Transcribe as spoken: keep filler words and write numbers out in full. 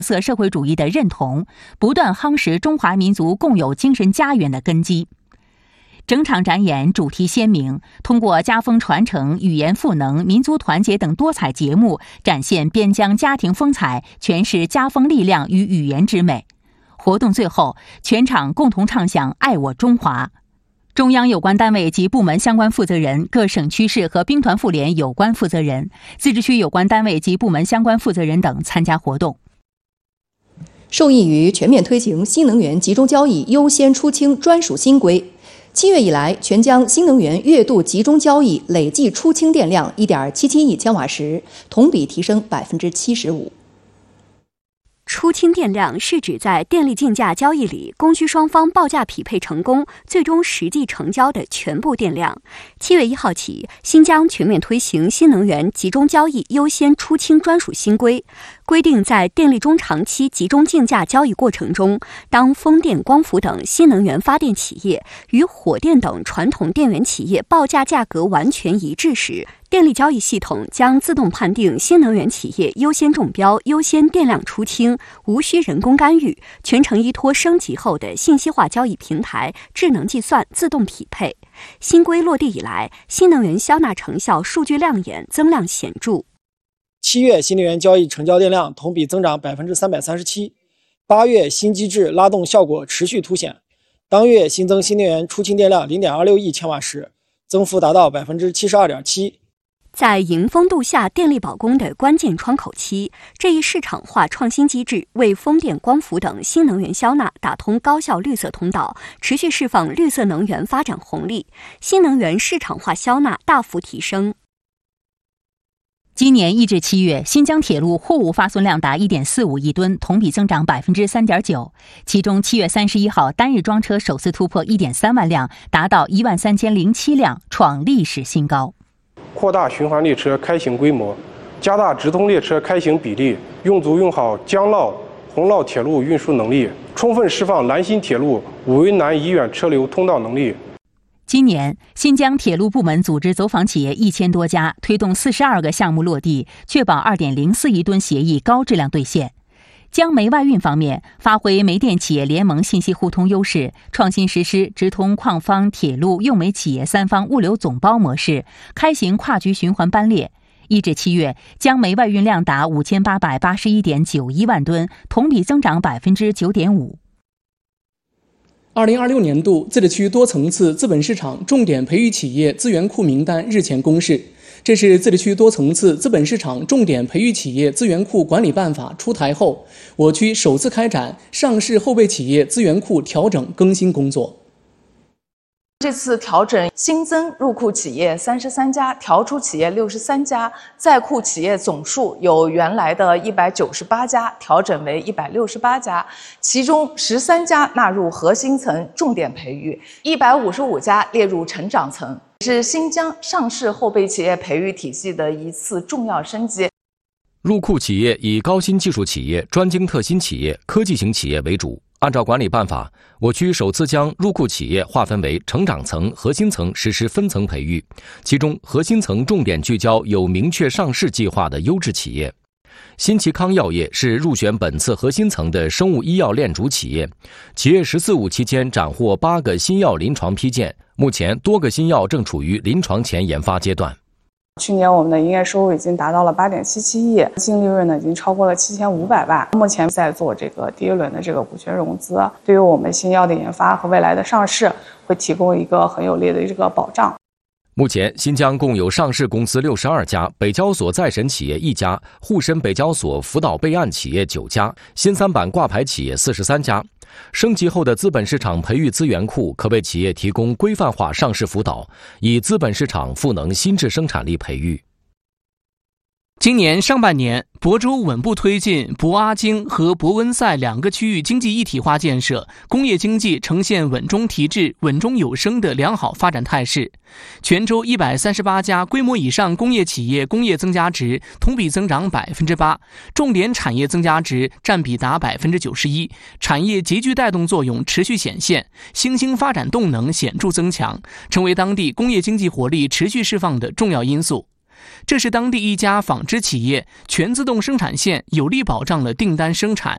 色社会主义的认同，不断夯实中华民族共有精神家园的根基。整场展演主题鲜明，通过家风传承、语言赋能、民族团结等多彩节目，展现边疆家庭风采，诠释家风力量与语言之美。活动最后，全场共同唱响《爱我中华》。中央有关单位及部门相关负责人、各省区市和兵团妇联有关负责人、自治区有关单位及部门相关负责人等参加活动。 受益于全面推行新能源集中交易优先出清专属新规，七月以来，全疆新能源月度集中交易累计出清电量 一点七七亿千瓦时，同比提升 百分之七十五。 出清电量是指在电力竞价交易里，供需双方报价匹配成功，最终实际成交的全部电量。七月一号起，新疆全面推行新能源集中交易优先出清专属新规，规定在电力中长期集中竞价交易过程中，当风电、光伏等新能源发电企业与火电等传统电源企业报价价格完全一致时，电力交易系统将自动判定新能源企业优先中标、优先电量出清，无需人工干预，全程依托升级后的信息化交易平台智能计算自动匹配。新规落地以来，新能源销纳成效数据亮眼，增量显著。 七月新能源交易成交电量同比增长 百分之三百三十七， 八月新机制拉动效果持续凸显，当月新增新能源出清电量 零点二六亿千瓦时，增幅达到 百分之七十二点七。 在迎峰度夏电力保供的关键窗口期，这一市场化创新机制为风电、光伏等新能源销纳打通高效绿色通道，持续释放绿色能源发展红利，新能源市场化销纳大幅提升。 今年一至七月，新疆铁路货物发送量达 一点四五亿吨，同比增长 百分之三点九。其中，七月三十一号单日装车首次突破 一点三万辆，达到一万三千零七辆，创历史新高。 扩大循环列车开行规模，加大直通列车开行比例，用足用好江涝、洪涝铁路运输能力，充分释放兰新铁路武威南宜远车流通道能力。 今年，新疆铁路部门组织走访企业一千多家，推动四十二个项目落地，确保 二点零四亿吨协议高质量兑现。江煤外运方面，发挥煤电企业联盟信息互通优势，创新实施直通矿方、铁路、用煤企业三方物流总包模式，开行跨局循环班列。一至七月，江煤外运量达五千八百八十一点九一万吨，同比增长 百分之九点五。 二零二六年度自治区多层次资本市场重点培育企业资源库名单日前公示。这是自治区多层次资本市场重点培育企业资源库管理办法出台后，我区首次开展上市后备企业资源库调整更新工作。 这次调整新增入库企业三十三家，调出企业六十三家，在库企业总数由原来的一百九十八家调整为一百六十八家，其中十三家纳入核心层重点培育，一百五十五家列入成长层，是新疆上市后备企业培育体系的一次重要升级。 入库企业以高新技术企业、专精特新企业、科技型企业为主。按照管理办法，我区首次将入库企业划分为成长层、核心层实施分层培育，其中核心层重点聚焦有明确上市计划的优质企业。新奇康药业是入选本次核心层的生物医药链主企业，企业“十四五”期间斩获八个新药临床批件，目前多个新药正处于临床前研发阶段。 去年我们的营业收入已经达到了 八点七七亿，净利润呢已经超过了七千五百万。目前在做这个第一轮的这个股权融资，对于我们新药的研发和未来的上市会提供一个很有力的这个保障。 目前，新疆共有上市公司六十二家，北交所在审企业一家，沪深北交所辅导备案企业九家，新三板挂牌企业四十三家。升级后的资本市场培育资源库可为企业提供规范化上市辅导，以资本市场赋能新质生产力培育。 今年上半年，亳州稳步推进亳阿京和亳温赛两个区域经济一体化建设，工业经济呈现稳中提质、稳中有升的良好发展态势。全州一百三十八家规模以上工业企业工业增加值同比增长 百分之八， 重点产业增加值占比达 百分之九十一， 产业集聚带动作用持续显现，新兴发展动能显著增强，成为当地工业经济活力持续释放的重要因素。这是当地一家纺织企业全自动生产线有力保障了订单生产，